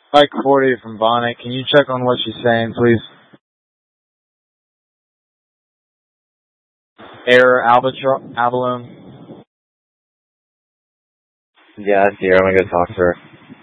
Mike 40 from Bonnet. Can you check on what she's saying, please? Error Avalon. Yeah, I see her. I'm gonna go talk to her.